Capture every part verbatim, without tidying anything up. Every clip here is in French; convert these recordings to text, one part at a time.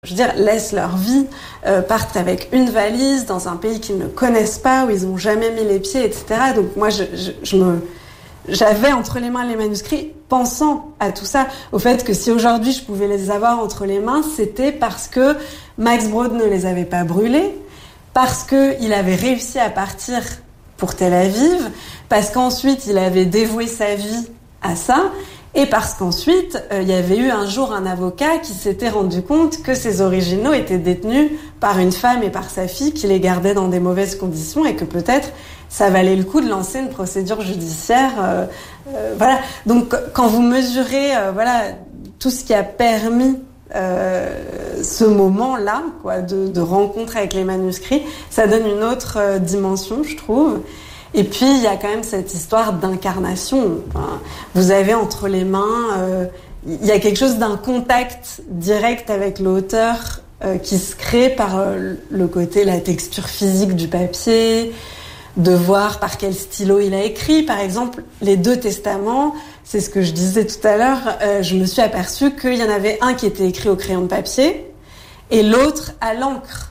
Je veux dire, laissent leur vie, euh, partent avec une valise dans un pays qu'ils ne connaissent pas, où ils n'ont jamais mis les pieds, et cetera. Donc moi, je, je, je me, j'avais entre les mains les manuscrits, pensant à tout ça, au fait que si aujourd'hui je pouvais les avoir entre les mains, c'était parce que Max Brod ne les avait pas brûlés, parce qu'il avait réussi à partir pour Tel Aviv, parce qu'ensuite il avait dévoué sa vie à ça, et parce qu'ensuite, il euh, y avait eu un jour un avocat qui s'était rendu compte que ces originaux étaient détenus par une femme et par sa fille qui les gardaient dans des mauvaises conditions et que peut-être ça valait le coup de lancer une procédure judiciaire. Euh, euh, voilà. Donc, quand vous mesurez euh, voilà, tout ce qui a permis euh, ce moment-là, quoi, de, de rencontre avec les manuscrits, ça donne une autre euh, dimension, je trouve. Et puis, il y a quand même cette histoire d'incarnation. Enfin, vous avez entre les mains, euh, il y a quelque chose d'un contact direct avec l'auteur euh, qui se crée par euh, le côté, la texture physique du papier, de voir par quel stylo il a écrit. Par exemple, les deux testaments, c'est ce que je disais tout à l'heure, euh, je me suis aperçue qu'il y en avait un qui était écrit au crayon de papier et l'autre à l'encre.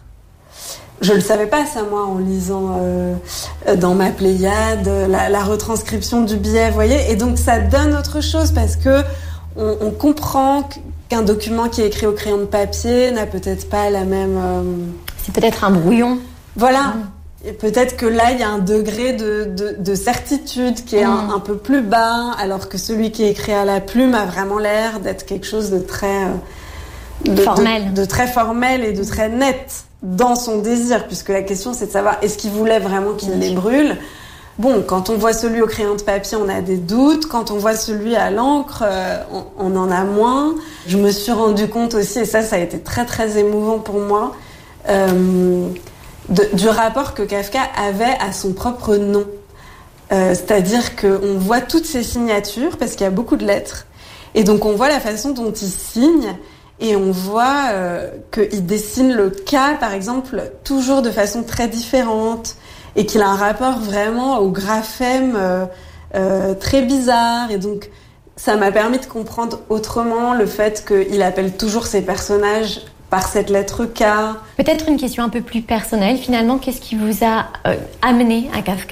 Je le savais pas ça moi en lisant euh, dans ma Pléiade la, la retranscription du billet, vous voyez, et donc ça donne autre chose parce que on, on comprend qu'un document qui est écrit au crayon de papier n'a peut-être pas la même. Euh... C'est peut-être un brouillon. Voilà. Mmh. Et peut-être que là il y a un degré de, de, de certitude qui est mmh. un, un peu plus bas, alors que celui qui est écrit à la plume a vraiment l'air d'être quelque chose de très euh, de, formel, de, de très formel et de très net dans son désir, puisque la question c'est de savoir est-ce qu'il voulait vraiment qu'il les brûle. Bon, quand on voit celui au crayon de papier, on a des doutes. Quand on voit celui à l'encre, euh, on, on en a moins. Je me suis rendu compte aussi, et ça, ça a été très très émouvant pour moi, euh, de, du rapport que Kafka avait à son propre nom. Euh, c'est-à-dire qu'on voit toutes ses signatures, parce qu'il y a beaucoup de lettres, et donc on voit la façon dont il signe. Et on voit euh, qu'il dessine le K, par exemple, toujours de façon très différente et qu'il a un rapport vraiment au graphème euh, euh, très bizarre. Et donc, ça m'a permis de comprendre autrement le fait qu'il appelle toujours ses personnages par cette lettre K. Peut-être une question un peu plus personnelle. Finalement, qu'est-ce qui vous a euh, amené à Kafka ?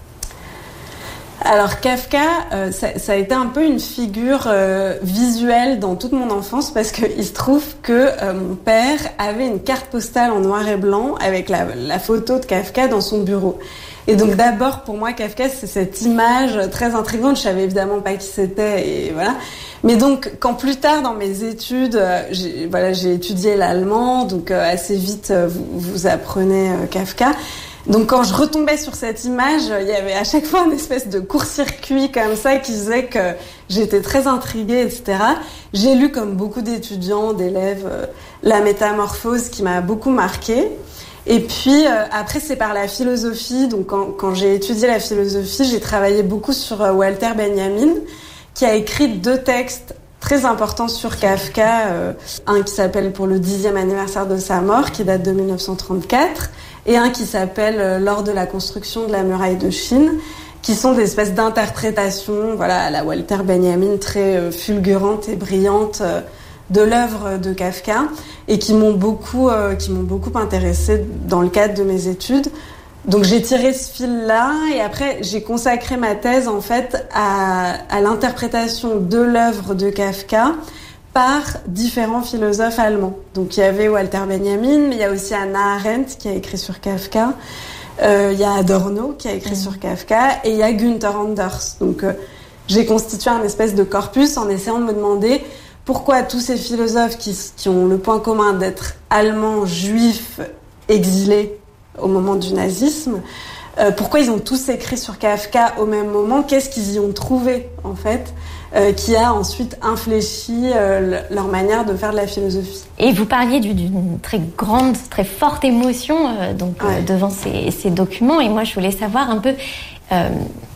Alors Kafka, euh, ça, ça a été un peu une figure euh, visuelle dans toute mon enfance parce qu'il se trouve que euh, mon père avait une carte postale en noir et blanc avec la, la photo de Kafka dans son bureau. Et donc d'abord pour moi Kafka c'est cette image très intrigante, je savais évidemment pas qui c'était et voilà. Mais donc quand plus tard dans mes études, euh, j'ai, voilà, j'ai étudié l'allemand, donc euh, assez vite euh, vous, vous apprenez euh, Kafka. Donc quand je retombais sur cette image, il y avait à chaque fois une espèce de court-circuit comme ça qui faisait que j'étais très intriguée, et cetera. J'ai lu comme beaucoup d'étudiants, d'élèves, euh, La Métamorphose qui m'a beaucoup marquée. Et puis euh, après c'est par la philosophie, donc quand, quand j'ai étudié la philosophie, j'ai travaillé beaucoup sur euh, Walter Benjamin qui a écrit deux textes très importants sur Kafka, euh, un qui s'appelle Pour le dixième anniversaire de sa mort qui date de dix-neuf cent trente-quatre et un qui s'appelle euh, Lors de la construction de la muraille de Chine, qui sont des espèces d'interprétations, voilà, à la Walter Benjamin très euh, fulgurantes et brillantes euh, de l'œuvre de Kafka et qui m'ont beaucoup, euh, qui m'ont beaucoup intéressée dans le cadre de mes études. Donc j'ai tiré ce fil-là et après j'ai consacré ma thèse en fait à, à l'interprétation de l'œuvre de Kafka par différents philosophes allemands. Donc il y avait Walter Benjamin, mais il y a aussi Hannah Arendt qui a écrit sur Kafka, euh, il y a Adorno qui a écrit mmh. sur Kafka et il y a Günther Anders. Donc euh, j'ai constitué un espèce de corpus en essayant de me demander pourquoi tous ces philosophes qui, qui ont le point commun d'être allemands, juifs, exilés au moment du nazisme, euh, pourquoi ils ont tous écrit sur Kafka au même moment, qu'est-ce qu'ils y ont trouvé en fait, euh, qui a ensuite infléchi euh, leur manière de faire de la philosophie. Et vous parliez d'une très grande, très forte émotion euh, donc, ouais. euh, devant ces, ces documents, et moi je voulais savoir un peu euh,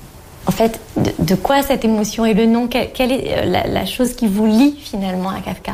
en fait de, de quoi cette émotion est le nom, quelle, quelle est la, la chose qui vous lie finalement à Kafka.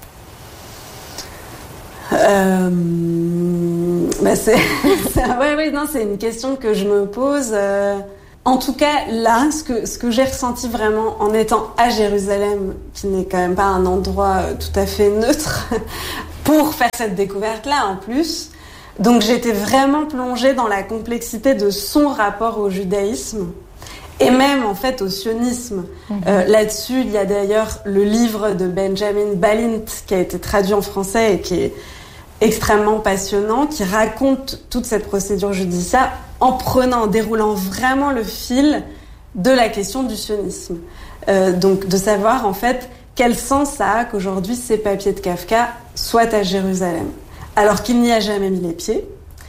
Euh, bah c'est, c'est, ouais, ouais, non, c'est une question que je me pose. Euh, en tout cas, là, ce que, ce que j'ai ressenti vraiment en étant à Jérusalem, qui n'est quand même pas un endroit tout à fait neutre, pour faire cette découverte-là en plus. Donc j'étais vraiment plongée dans la complexité de son rapport au judaïsme et même en fait au sionisme. Mmh. Euh, là-dessus, il y a d'ailleurs le livre de Benjamin Balint qui a été traduit en français et qui est extrêmement passionnant, qui raconte toute cette procédure judiciaire en prenant, en déroulant vraiment le fil de la question du sionisme. Euh, donc de savoir en fait quel sens ça a qu'aujourd'hui ces papiers de Kafka soient à Jérusalem, alors qu'il n'y a jamais mis les pieds,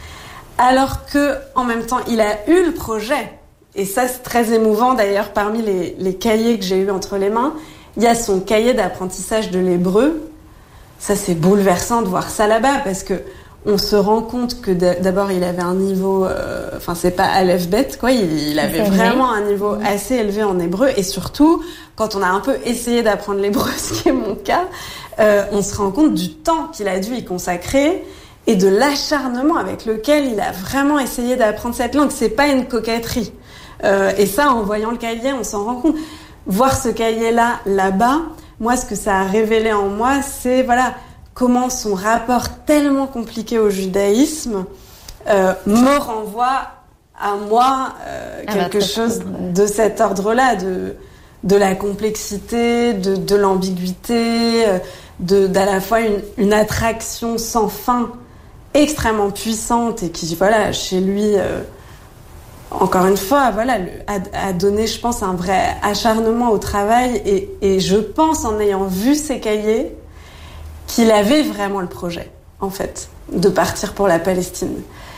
alors que en même temps il a eu le projet, et ça c'est très émouvant d'ailleurs. Parmi les, les cahiers que j'ai eu entre les mains, il y a son cahier d'apprentissage de l'hébreu. Ça c'est bouleversant de voir ça là-bas, parce que on se rend compte que d'abord il avait un niveau, euh, enfin c'est pas Aleph Bet quoi, il, il avait vraiment un niveau assez élevé en hébreu, et surtout quand on a un peu essayé d'apprendre l'hébreu, ce qui est mon cas, euh, on se rend compte du temps qu'il a dû y consacrer et de l'acharnement avec lequel il a vraiment essayé d'apprendre cette langue. C'est pas une coquetterie, euh, et ça en voyant le cahier on s'en rend compte. Voir ce cahier-là là-bas, moi ce que ça a révélé en moi, c'est voilà comment son rapport tellement compliqué au judaïsme euh, me renvoie à moi euh, quelque ah, chose de cet ordre-là, de, de la complexité, de, de l'ambiguïté, de, d'à la fois une, une attraction sans fin extrêmement puissante, et qui, voilà, chez lui, euh, encore une fois, voilà, le, a, a donné, je pense, un vrai acharnement au travail, et, et je pense, en ayant vu ses cahiers, qu'il avait vraiment le projet, en fait, de partir pour la Palestine.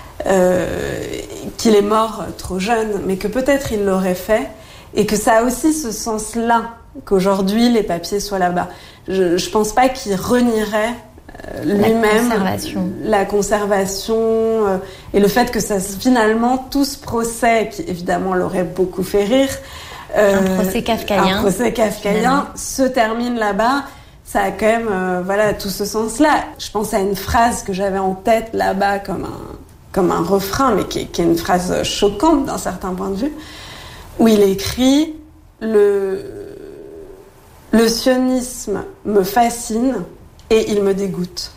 Euh, qu'il est mort trop jeune, mais que peut-être il l'aurait fait, et que ça a aussi ce sens-là, qu'aujourd'hui les papiers soient là-bas. Je, je pense pas qu'il renierait euh, lui-même la conservation, la conservation euh, et le fait que ça, finalement, tout ce procès, qui évidemment l'aurait beaucoup fait rire, euh, un procès kafkaïen, un procès kafkaïen se termine là-bas. Ça a quand même, euh, voilà, tout ce sens-là. Je pense à une phrase que j'avais en tête là-bas comme un, comme un refrain, mais qui est, qui est une phrase choquante d'un certain point de vue, où il écrit le, le sionisme me fascine et il me dégoûte.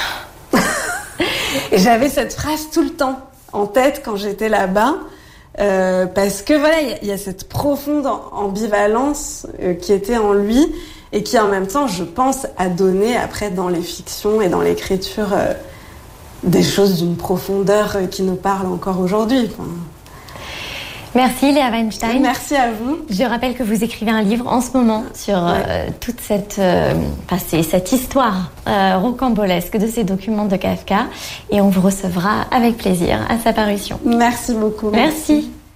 Et j'avais cette phrase tout le temps en tête quand j'étais là-bas, euh, parce que voilà, il y, y a cette profonde ambivalence euh, qui était en lui, et qui en même temps, je pense, a donné après dans les fictions et dans l'écriture euh, des choses d'une profondeur euh, qui nous parlent encore aujourd'hui. Enfin... Merci Léa Weinstein. Merci à vous. Je rappelle que vous écrivez un livre en ce moment sur ouais. euh, toute cette, euh, enfin, c'est, cette histoire euh, rocambolesque de ces documents de Kafka, et on vous recevra avec plaisir à sa parution. Merci beaucoup. Merci. merci.